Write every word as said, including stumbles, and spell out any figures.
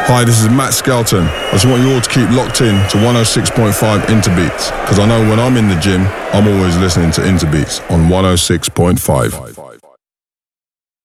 Hi, this is Matt Skelton. I just want you all to keep locked in to one oh six point five Interbeats, because I know when I'm in the gym, I'm always listening to Interbeats on one oh six point five.